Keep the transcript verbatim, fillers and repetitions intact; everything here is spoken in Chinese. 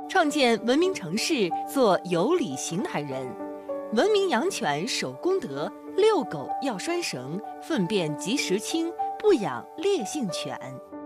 创建文明城市，做有理行台人。文明养犬守公德，遛狗要拴绳，粪便及时清，不养烈性犬。